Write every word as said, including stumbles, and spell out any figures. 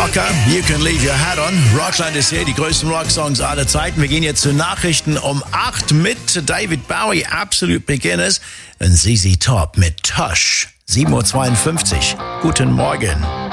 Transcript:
Rocker, You Can Leave Your Hat On. Rockland ist hier, die größten Rocksongs aller Zeiten. Wir gehen jetzt zu Nachrichten um acht mit David Bowie, Absolute Beginners, und Z Z Top mit Tush. sieben Uhr zweiundfünfzig. Guten Morgen.